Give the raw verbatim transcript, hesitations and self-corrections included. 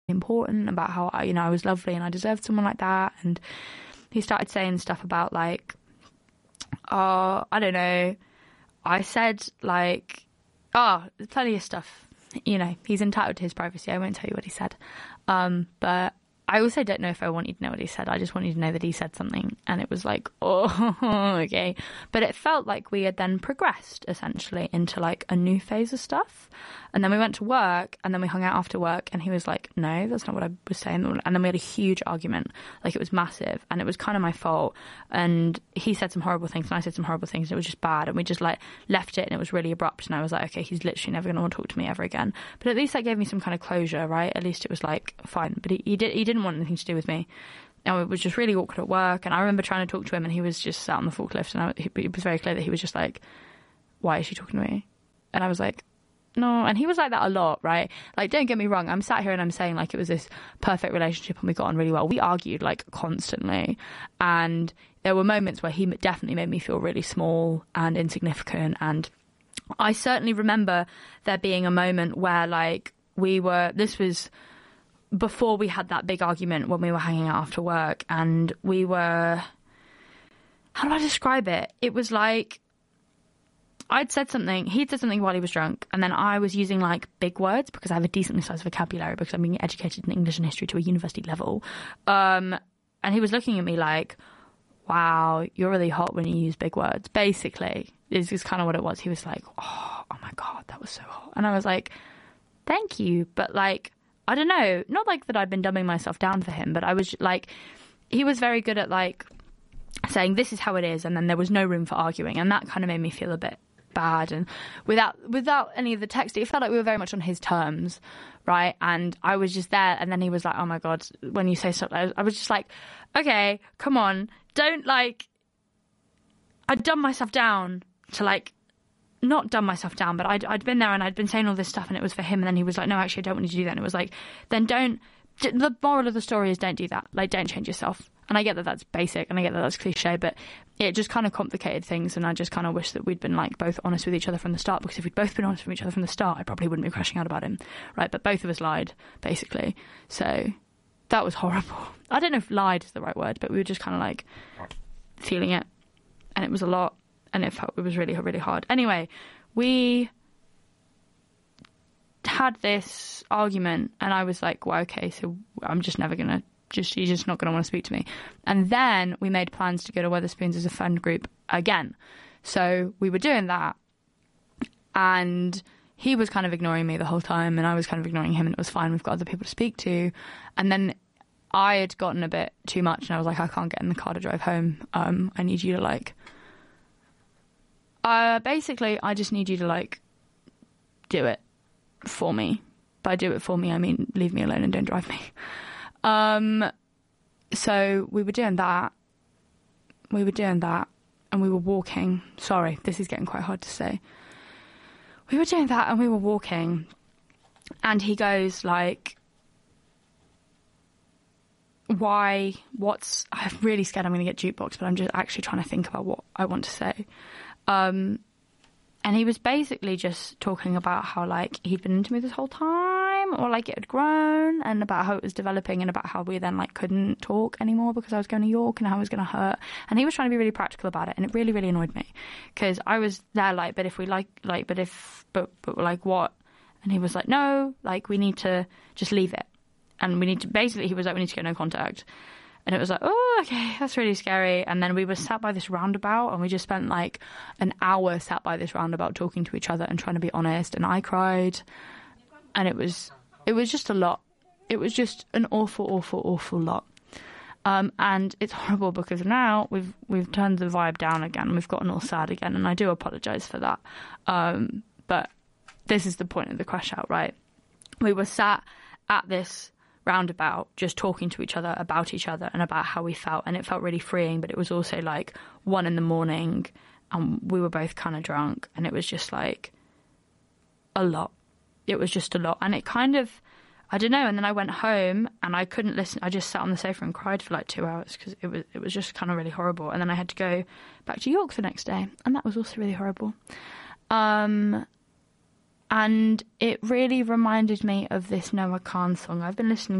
important, about how, you know, I was lovely and I deserved someone like that. And he started saying stuff about, like, oh, I don't know, I said, like, oh, there's plenty of stuff. You know, he's entitled to his privacy. I won't tell you what he said. Um, but I also don't know if I want you to know what he said. I just want you to know that he said something. And it was like, oh, okay. But it felt like we had then progressed, essentially, into, like, a new phase of stuff. And then we went to work, and then we hung out after work, and he was like, no, that's not what I was saying. And then we had a huge argument. Like, it was massive, and it was kind of my fault. And he said some horrible things, and I said some horrible things, and it was just bad. And we just, like, left it, and it was really abrupt. And I was like, okay, he's literally never going to want to talk to me ever again. But at least that gave me some kind of closure, right? At least it was, like, fine. But he, he, did, he didn't want anything to do with me. And it was just really awkward at work. And I remember trying to talk to him, and he was just sat on the forklift, and I, he, it was very clear that he was just like, why is she talking to me? And I was like, no. And he was like that a lot, right? Like, don't get me wrong, I'm sat here and I'm saying, like, it was this perfect relationship and we got on really well. We argued, like, constantly, and there were moments where he definitely made me feel really small and insignificant. And I certainly remember there being a moment where, like, we were, this was before we had that big argument when we were hanging out after work, and we were, how do I describe it? It was like, I'd said something, he'd said something while he was drunk, and then I was using, like, big words because I have a decently sized vocabulary because I'm being educated in English and history to a university level. Um, and he was looking at me like, wow, you're really hot when you use big words. Basically, this is kind of what it was. He was like, oh, oh my God, that was so hot. And I was like, thank you. But, like, I don't know, not like that I'd been dumbing myself down for him, but I was like, he was very good at, like, saying this is how it is, and then there was no room for arguing, and that kind of made me feel a bit bad. And without without any of the text, it felt like we were very much on his terms, right? And I was just there, and then he was like, oh my God, when you say something, I was just like, okay, come on, don't, like, I'd dumb myself down to, like, not dumb myself down, but I'd, I'd been there and I'd been saying all this stuff and it was for him, and then he was like, no, actually I don't want you to do that. And it was like, then don't, the moral of the story is don't do that. Like, don't change yourself. And I get that that's basic and I get that that's cliche, but it just kind of complicated things, and I just kind of wish that we'd been, like, both honest with each other from the start, because if we'd both been honest with each other from the start, I probably wouldn't be crashing out about him, right? But both of us lied, basically. So that was horrible. I don't know if lied is the right word, but we were just kind of, like, feeling it, and it was a lot, and it felt, it was really, really hard. Anyway, we had this argument, and I was like, well, okay, so I'm just never gonna, just you're just not gonna want to speak to me. And then we made plans to go to Wetherspoons as a friend group again. So we were doing that, and he was kind of ignoring me the whole time, and I was kind of ignoring him, and it was fine. We've got other people to speak to. And then I had gotten a bit too much, and I was like, I can't get in the car to drive home. Um, I need you to, like, uh, basically, I just need you to, like, do it for me. By do it for me, I mean leave me alone and don't drive me. Um, so we were doing that. We were doing that, and we were walking. Sorry, this is getting quite hard to say. We were doing that, and we were walking, and he goes, like, why, what's, I'm really scared I'm going to get jukebox, but I'm just actually trying to think about what I want to say. Um, and he was basically just talking about how, like, he'd been into me this whole time, or, like, it had grown, and about how it was developing, and about how we then, like, couldn't talk anymore because I was going to York and how it was going to hurt. And he was trying to be really practical about it, and it really, really annoyed me, because I was there, like, but if we like, like, but if, but, but, like, what? And he was like, no, like, we need to just leave it. And we need to, basically, he was like, we need to get no contact. And it was like, oh, okay, that's really scary. And then we were sat by this roundabout, and we just spent, like, an hour sat by this roundabout talking to each other and trying to be honest. And I cried. And it was, it was just a lot. It was just an awful, awful, awful lot. Um, and it's horrible because now we've, we've turned the vibe down again. We've gotten all sad again. And I do apologise for that. Um, but this is the point of the crash out, right? We were sat at this roundabout just talking to each other about each other and about how we felt, and it felt really freeing, but it was also like one in the morning and we were both kind of drunk, and it was just like a lot. It was just a lot, and it kind of, I don't know. And then I went home and I couldn't listen. I just sat on the sofa and cried for like two hours because it was it was just kind of really horrible. And then I had to go back to York the next day, and that was also really horrible. Um, and it really reminded me of this Noah Khan song. I've been listening